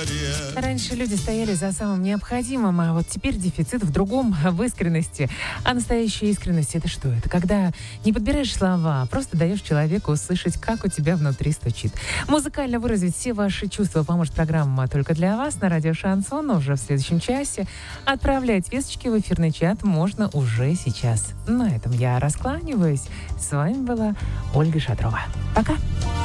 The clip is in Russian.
Раньше люди стояли за самым необходимым, а вот теперь дефицит в другом, в искренности. А настоящая искренность — это что? Это когда не подбираешь слова, а просто даешь человеку услышать, как у тебя внутри стучит. Музыкально выразить все ваши чувства поможет программа «Только для вас» на радио «Шансон», но уже в следующем часе. Отправлять весточки в эфирный чат можно уже сейчас. На этом я раскланиваюсь. С вами была Ольга Шатрова. Пока!